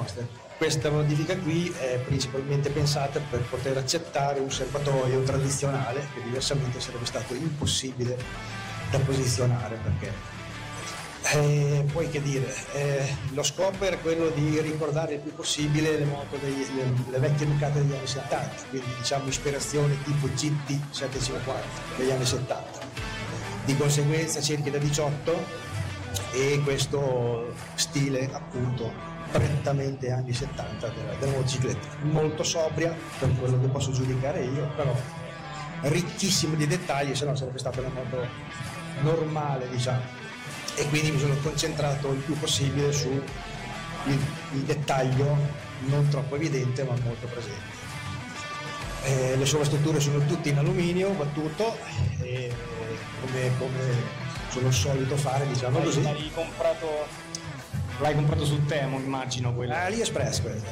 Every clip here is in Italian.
Monster. Questa modifica qui è principalmente pensata per poter accettare un serbatoio tradizionale che diversamente sarebbe stato impossibile da posizionare, perché poi che dire, lo scopo era quello di ricordare il più possibile le moto le vecchie Ducati degli anni 70, quindi diciamo ispirazione tipo GT 750 degli anni 70, di conseguenza cerchi da 18 e questo stile appunto prettamente anni 70 della motocicletta, molto sobria per quello che posso giudicare io, però ricchissimo di dettagli, se no sarebbe stata una moto normale, diciamo. E quindi mi sono concentrato il più possibile sul dettaglio non troppo evidente ma molto presente. Le sovrastrutture sono tutte in alluminio battuto, come sono solito fare, diciamo così. L'hai comprato sul Temo, immagino, quello. AliExpress quella.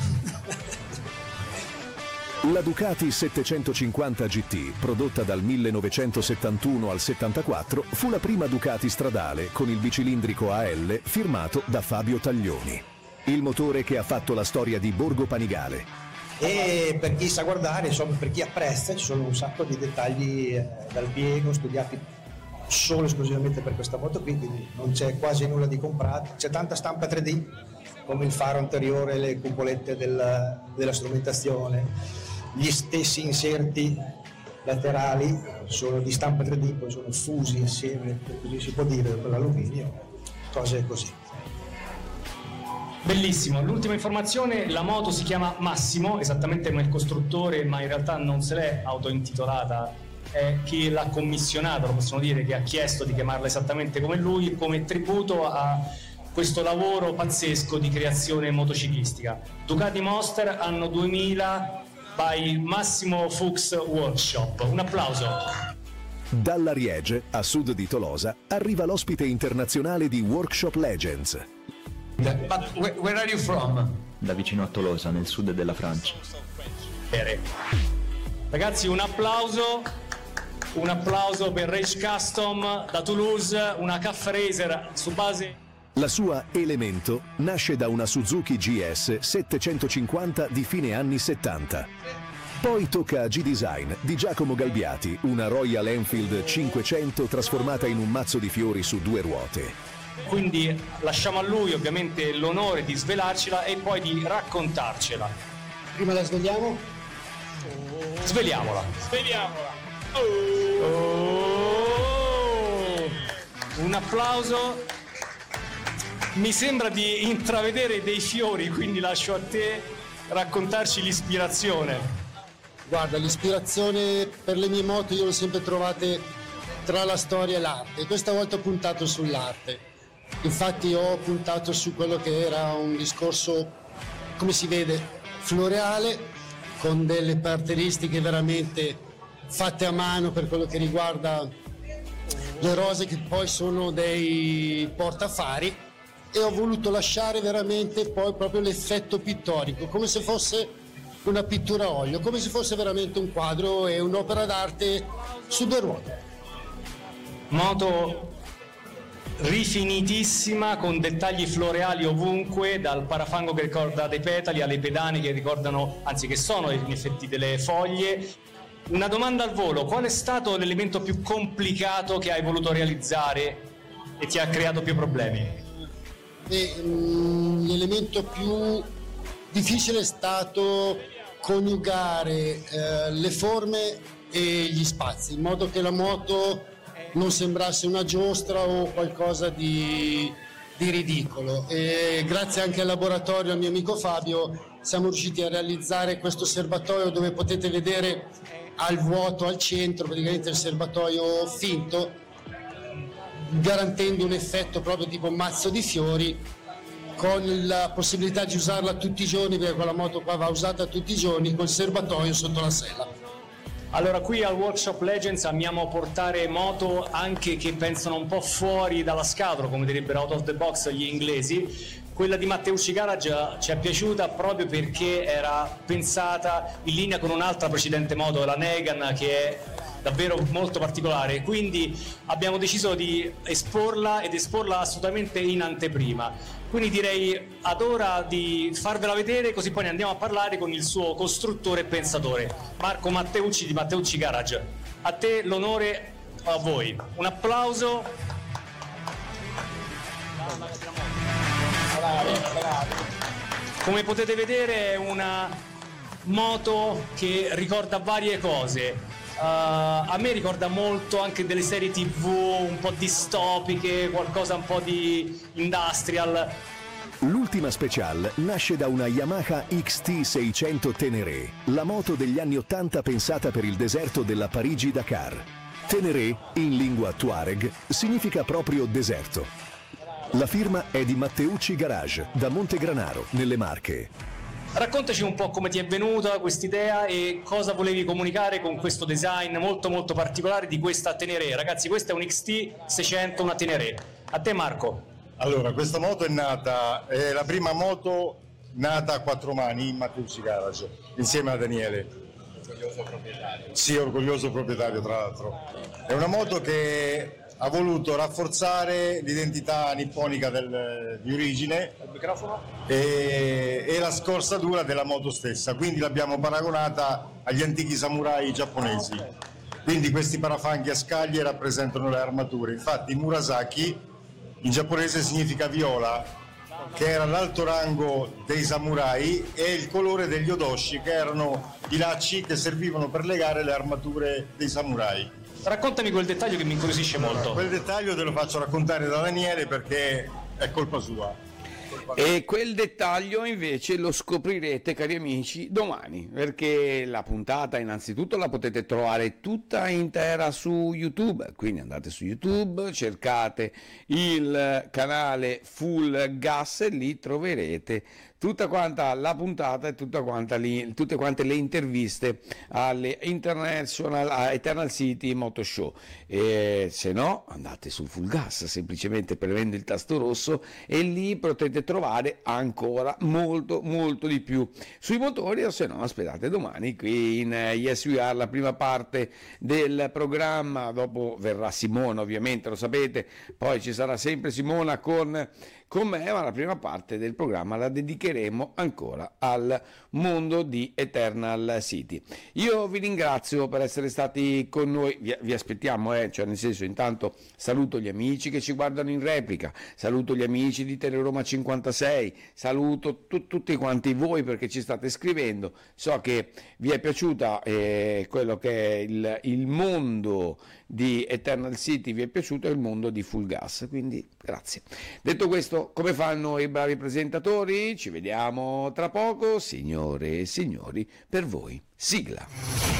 La Ducati 750 GT, prodotta dal 1971 al 74, fu la prima Ducati stradale con il bicilindrico AL firmato da Fabio Taglioni. Il motore che ha fatto la storia di Borgo Panigale. E per chi sa guardare, insomma, per chi apprezza, ci sono un sacco di dettagli dal piego studiati solo esclusivamente per questa moto qui, quindi non c'è quasi nulla di comprato. C'è tanta stampa 3D, come il faro anteriore, le cupolette della strumentazione. Gli stessi inserti laterali sono di stampa 3D, poi sono fusi insieme, così si può dire, con l'alluminio, cose così. Bellissimo, l'ultima informazione: la moto si chiama Massimo, esattamente come il costruttore, ma in realtà non se l'è autointitolata, è chi l'ha commissionato, lo possiamo dire, che ha chiesto di chiamarla esattamente come lui, come tributo a questo lavoro pazzesco di creazione motociclistica. Ducati Monster anno 2000 by Massimo Fuchs Workshop. Un applauso. Dall'Ariege, a sud di Tolosa, arriva l'ospite internazionale di Workshop Legends. But where are you from? Da vicino a Tolosa, nel sud della Francia. Ragazzi, un applauso per Rage Custom da Toulouse, una Caff Racer su base. La sua Elemento nasce da una Suzuki GS 750 di fine anni 70. Poi tocca a G-Design di Giacomo Galbiati, una Royal Enfield 500 trasformata in un mazzo di fiori su due ruote. Quindi lasciamo a lui ovviamente l'onore di svelarcela e poi di raccontarcela. Prima la svegliamo? Sveliamola. Un applauso. Mi sembra di intravedere dei fiori, quindi lascio a te raccontarci l'ispirazione. Guarda, l'ispirazione per le mie moto io l'ho sempre trovate tra la storia e l'arte, e questa volta ho puntato sull'arte. Infatti ho puntato su quello che era un discorso, come si vede, floreale, con delle caratteristiche veramente fatte a mano per quello che riguarda le rose, che poi sono dei portafari, e ho voluto lasciare veramente poi proprio l'effetto pittorico, come se fosse una pittura a olio, come se fosse veramente un quadro e un'opera d'arte su due ruote. Moto rifinitissima, con dettagli floreali ovunque, dal parafango che ricorda dei petali alle pedane che ricordano, anzi che sono in effetti delle foglie. Una domanda al volo: qual è stato l'elemento più complicato che hai voluto realizzare e ti ha creato più problemi? L'elemento più difficile è stato coniugare le forme e gli spazi, in modo che la moto non sembrasse una giostra o qualcosa di ridicolo. E grazie anche al laboratorio, al mio amico Fabio, siamo riusciti a realizzare questo serbatoio dove potete vedere al vuoto al centro praticamente il serbatoio finto, garantendo un effetto proprio tipo mazzo di fiori, con la possibilità di usarla tutti i giorni, perché quella moto qua va usata tutti i giorni col serbatoio sotto la sella. Allora, qui al Workshop Legends amiamo portare moto anche che pensano un po' fuori dalla scatola, come direbbero out of the box gli inglesi. Quella di Matteucci Garage ci è piaciuta proprio perché era pensata in linea con un'altra precedente moto, la Negan, che è davvero molto particolare, quindi abbiamo deciso di esporla assolutamente in anteprima. Quindi direi ad ora di farvela vedere, così poi ne andiamo a parlare con il suo costruttore e pensatore, Marco Matteucci di Matteucci Garage. A te l'onore, a voi. Un applauso. Come potete vedere è una moto che ricorda varie cose. A me ricorda molto anche delle serie TV un po' distopiche, qualcosa un po' di industrial. L'ultima Special nasce da una Yamaha XT600 Ténéré, la moto degli anni 80 pensata per il deserto della Parigi-Dakar. Ténéré, in lingua Tuareg, significa proprio deserto. La firma è di Matteucci Garage, da Montegranaro, nelle Marche. Raccontaci un po' come ti è venuta quest'idea e cosa volevi comunicare con questo design molto molto particolare di questa Ténéré. Ragazzi, questa è un XT600, una Ténéré. A te Marco. Allora, questa moto è la prima moto nata a 4 mani in Matteucci Garage, insieme a Daniele. Orgoglioso proprietario. Sì, orgoglioso proprietario tra l'altro. È una moto che ha voluto rafforzare l'identità nipponica di origine e la scorzatura della moto stessa, quindi l'abbiamo paragonata agli antichi samurai giapponesi. Quindi questi parafanghi a scaglie rappresentano le armature. Infatti Murasaki in giapponese significa viola, che era l'alto rango dei samurai, e il colore degli odoshi, che erano i lacci che servivano per legare le armature dei samurai. Raccontami quel dettaglio che mi incuriosisce molto. Quel dettaglio te lo faccio raccontare da Daniele perché è colpa sua. E quel dettaglio invece lo scoprirete, cari amici, domani, perché la puntata innanzitutto la potete trovare tutta intera su YouTube, quindi andate su YouTube, cercate il canale Full Gas e lì troverete tutta quanta la puntata e tutte quante le interviste alle Eternal City Moto Show. E se no andate sul Full Gas, semplicemente premendo il tasto rosso, e lì potete trovare ancora molto di più sui motori, o se no aspettate domani qui in Yes We Are, la prima parte del programma. Dopo verrà Simona, ovviamente lo sapete, poi ci sarà sempre Simona con me, ma la prima parte del programma la dedicheremo ancora al mondo di Eternal City. Io vi ringrazio per essere stati con noi, vi aspettiamo, cioè nel senso, intanto saluto gli amici che ci guardano in replica, saluto gli amici di Teleroma 56, saluto tutti quanti voi perché ci state scrivendo. So che vi è piaciuta quello che è il mondo di Eternal City, vi è piaciuto il mondo di Full Gas, quindi grazie. Detto questo, come fanno i bravi presentatori? Ci vediamo tra poco, signore e signori, per voi sigla.